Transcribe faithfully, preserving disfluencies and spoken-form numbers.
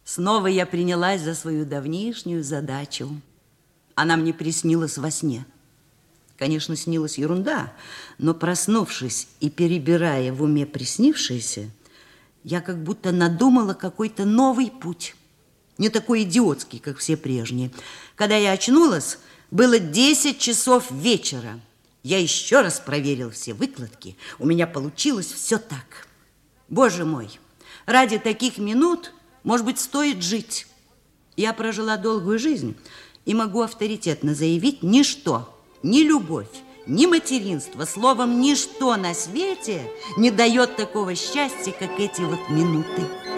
Снова я принялась за свою давнишнюю задачу. Она мне приснилась во сне. Конечно, снилась ерунда, но, проснувшись и перебирая в уме приснившееся, я как будто надумала какой-то новый путь. Не такой идиотский, как все прежние. Когда я очнулась, было десять часов вечера. Я еще раз проверила все выкладки. У меня получилось все так. Боже мой, ради таких минут, может быть, стоит жить. Я прожила долгую жизнь и могу авторитетно заявить: ничто, ни любовь, ни материнство, словом, ничто на свете не дает такого счастья, как эти вот минуты.